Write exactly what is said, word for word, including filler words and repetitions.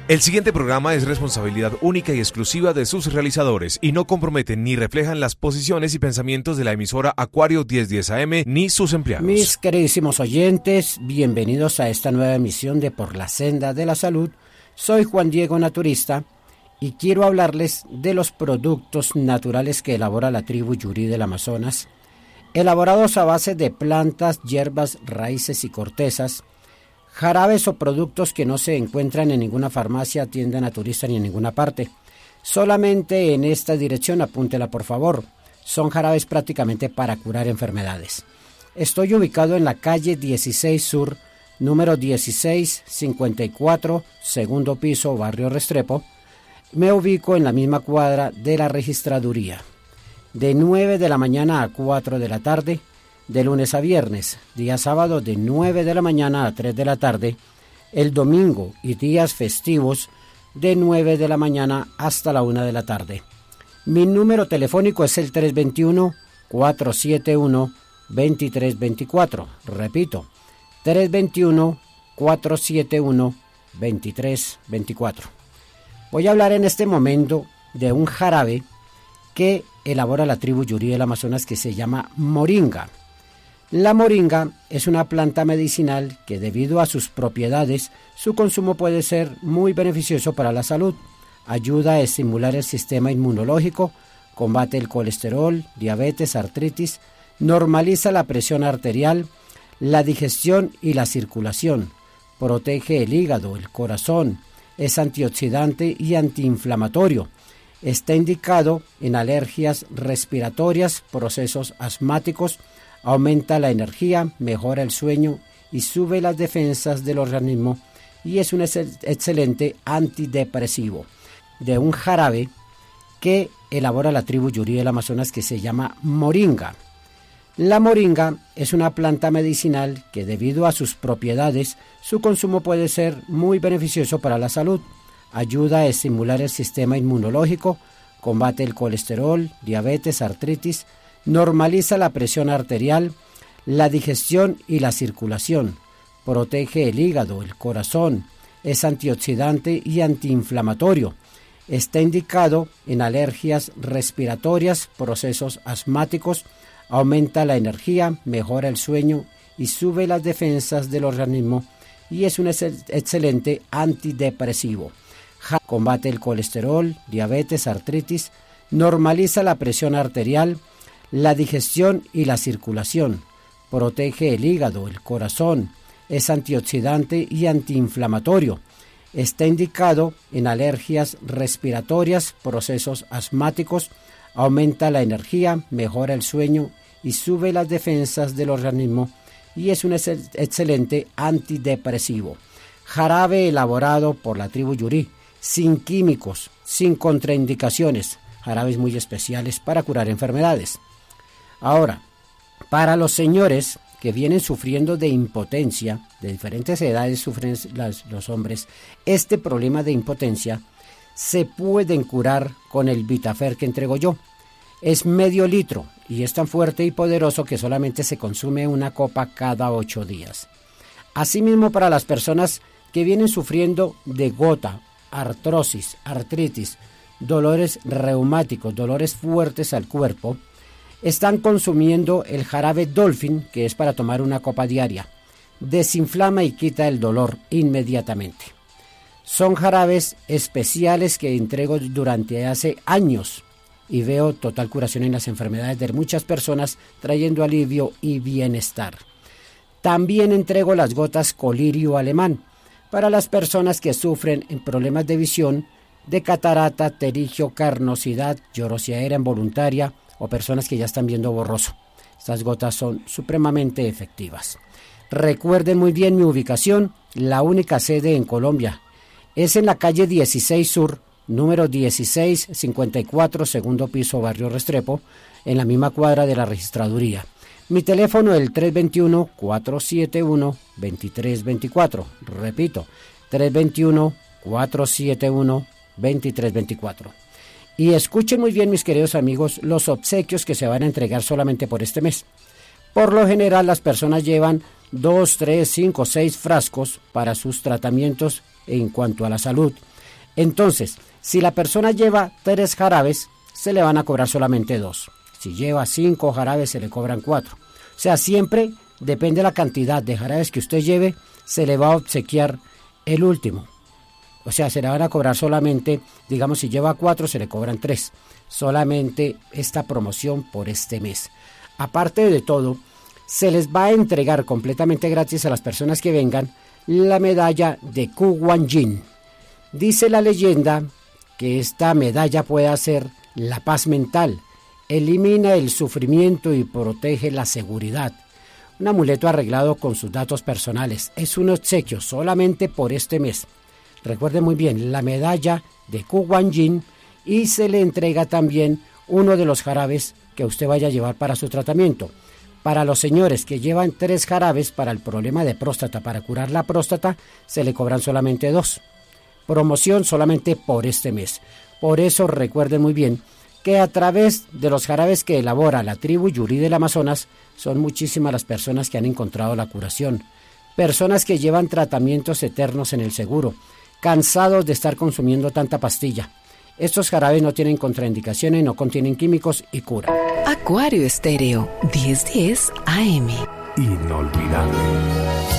El siguiente programa es responsabilidad única y exclusiva de sus realizadores y no comprometen ni reflejan las posiciones y pensamientos de la emisora Acuario diez diez A M ni sus empleados. Mis queridísimos oyentes, bienvenidos a esta nueva emisión de Por la Senda de la Salud. Soy Juan Diego Naturista y quiero hablarles de los productos naturales que elabora la tribu Yuri del Amazonas, elaborados a base de plantas, hierbas, raíces y cortezas, jarabes o productos que no se encuentran en ninguna farmacia, tienda naturista ni en ninguna parte. Solamente en esta dirección, apúntela por favor. Son jarabes prácticamente para curar enfermedades. Estoy ubicado en la calle dieciséis Sur, número dieciséis cincuenta y cuatro, segundo piso, barrio Restrepo. Me ubico en la misma cuadra de la registraduría. De nueve de la mañana a cuatro de la tarde, de lunes a viernes, día sábado de nueve de la mañana a tres de la tarde, el domingo y días festivos de nueve de la mañana hasta la una de la tarde. Mi número telefónico es el tres dos uno, cuatro siete uno, dos tres dos cuatro. Repito, tres dos uno, cuatro siete uno, dos tres dos cuatro. Voy a hablar en este momento de un jarabe que elabora la tribu Yuri del Amazonas que se llama moringa. La moringa es una planta medicinal que debido a sus propiedades, su consumo puede ser muy beneficioso para la salud. Ayuda a estimular el sistema inmunológico, combate el colesterol, diabetes, artritis, normaliza la presión arterial, la digestión y la circulación, protege el hígado, el corazón, es antioxidante y antiinflamatorio. Está indicado en alergias respiratorias, procesos asmáticos, aumenta la energía, mejora el sueño y sube las defensas del organismo y es un excelente antidepresivo. De un jarabe que elabora la tribu Yuri del Amazonas que se llama moringa. La moringa es una planta medicinal que debido a sus propiedades, su consumo puede ser muy beneficioso para la salud. Ayuda a estimular el sistema inmunológico, combate el colesterol, diabetes, artritis, normaliza la presión arterial, la digestión y la circulación, protege el hígado, el corazón, es antioxidante y antiinflamatorio. Está indicado en alergias respiratorias, procesos asmáticos, aumenta la energía, mejora el sueño y sube las defensas del organismo y es un excelente antidepresivo. Combate el colesterol, diabetes, artritis, normaliza la presión arterial, la digestión y la circulación, protege el hígado, el corazón, es antioxidante y antiinflamatorio. Está indicado en alergias respiratorias, procesos asmáticos, aumenta la energía, mejora el sueño y sube las defensas del organismo y es un excelente antidepresivo. Jarabe elaborado por la tribu Yuri, sin químicos, sin contraindicaciones, jarabes muy especiales para curar enfermedades. Ahora, para los señores que vienen sufriendo de impotencia, de diferentes edades sufren las, los hombres, este problema de impotencia se pueden curar con el Vitafer que entrego yo. Es medio litro y es tan fuerte y poderoso que solamente se consume una copa cada ocho días. Asimismo, para las personas que vienen sufriendo de gota, artrosis, artritis, dolores reumáticos, dolores fuertes al cuerpo, están consumiendo el jarabe Dolphin, que es para tomar una copa diaria. Desinflama y quita el dolor inmediatamente. Son jarabes especiales que entrego durante hace años y veo total curación en las enfermedades de muchas personas, trayendo alivio y bienestar. También entrego las gotas Colirio Alemán para las personas que sufren en problemas de visión, de catarata, terigio, carnosidad, llorosidad involuntaria o personas que ya están viendo borroso. Estas gotas son supremamente efectivas. Recuerden muy bien mi ubicación, la única sede en Colombia. Es en la calle dieciséis Sur, número dieciséis cincuenta y cuatro, segundo piso, barrio Restrepo, en la misma cuadra de la registraduría. Mi teléfono es el tres dos uno, cuatro siete uno, dos tres dos cuatro. Repito, tres dos uno, cuatro siete uno, dos tres dos cuatro. Y escuchen muy bien, mis queridos amigos, los obsequios que se van a entregar solamente por este mes. Por lo general, las personas llevan dos, tres, cinco, seis frascos para sus tratamientos en cuanto a la salud. Entonces, si la persona lleva tres jarabes, se le van a cobrar solamente dos. Si lleva cinco jarabes, se le cobran cuatro. O sea, siempre depende de la cantidad de jarabes que usted lleve, se le va a obsequiar el último. O sea, se le van a cobrar solamente, digamos, si lleva cuatro, se le cobran tres. Solamente esta promoción por este mes. Aparte de todo, se les va a entregar completamente gratis a las personas que vengan la medalla de Kuwan Yin. Dice la leyenda que esta medalla puede hacer la paz mental, elimina el sufrimiento y protege la seguridad. Un amuleto arreglado con sus datos personales. Es un obsequio solamente por este mes. Recuerde muy bien, la medalla de Kuwan Yin, y se le entrega también uno de los jarabes que usted vaya a llevar para su tratamiento. Para los señores que llevan tres jarabes para el problema de próstata, para curar la próstata, se le cobran solamente dos. Promoción solamente por este mes. Por eso recuerden muy bien que a través de los jarabes que elabora la tribu Yuri del Amazonas, son muchísimas las personas que han encontrado la curación. Personas que llevan tratamientos eternos en el seguro, cansados de estar consumiendo tanta pastilla. Estos jarabes no tienen contraindicaciones, no contienen químicos y curan. Acuario Estéreo, diez diez A M. Inolvidable.